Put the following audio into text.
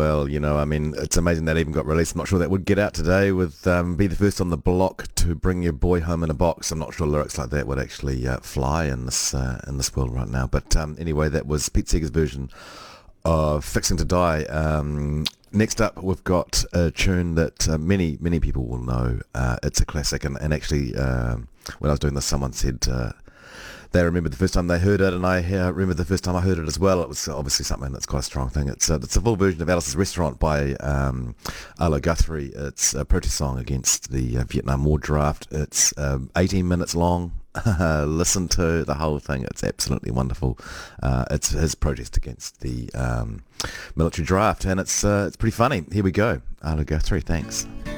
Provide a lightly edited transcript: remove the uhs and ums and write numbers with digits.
well. I mean, it's amazing that even got released. I'm not sure that would get out today with Be the First on the Block to Bring Your Boy Home in a Box. I'm not sure lyrics like that would actually fly in this world right now. But anyway, that was Pete Seeger's version of Fixing to Die. Next up, we've got a tune that many people will know. It's a classic, and actually, when I was doing this, someone said they remembered the first time they heard it, and I remember the first time I heard it as well. It was obviously something that's quite a strong thing. It's a full version of Alice's Restaurant by Arlo Guthrie. It's a protest song against the Vietnam War draft. It's 18 minutes long. Listen to the whole thing. It's absolutely wonderful. It's his protest against the military draft, and it's pretty funny. Here we go. Arlo Guthrie, thanks.